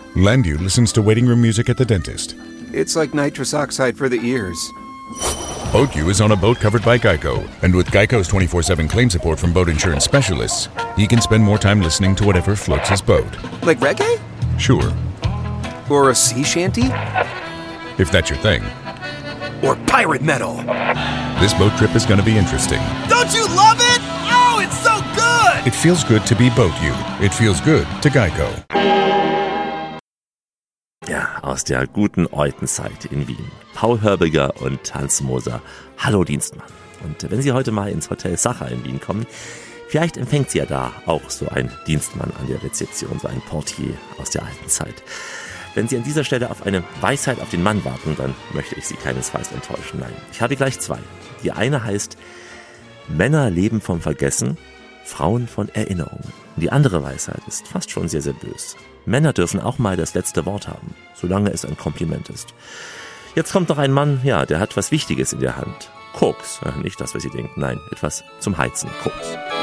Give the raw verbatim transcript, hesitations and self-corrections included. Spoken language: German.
Landu listens to waiting room music at the dentist. It's like nitrous oxide for the ears. BoatU is on a boat covered by Geico. And with Geico's twenty-four seven claim support from boat insurance specialists, he can spend more time listening to whatever floats his boat. Like reggae? Sure. Or a sea shanty? If that's your thing. Or pirate metal? This boat trip is going to be interesting. Don't you love it? Oh, it's so good! It feels good to be BoatU. It feels good to Geico. Ja, aus der guten alten Zeit in Wien. Paul Hörbiger und Hans Moser. Hallo Dienstmann. Und wenn Sie heute mal ins Hotel Sacher in Wien kommen, vielleicht empfängt Sie ja da auch so ein Dienstmann an der Rezeption, so ein Portier aus der alten Zeit. Wenn Sie an dieser Stelle auf eine Weisheit auf den Mann warten, dann möchte ich Sie keinesfalls enttäuschen. Nein, ich habe gleich zwei. Die eine heißt, Männer leben vom Vergessen, Frauen von Erinnerungen. Und die andere Weisheit ist fast schon sehr, sehr bös. Männer dürfen auch mal das letzte Wort haben, solange es ein Kompliment ist. Jetzt kommt noch ein Mann, ja, der hat was Wichtiges in der Hand. Koks. Nicht das, was Sie denken, nein, etwas zum Heizen. Koks.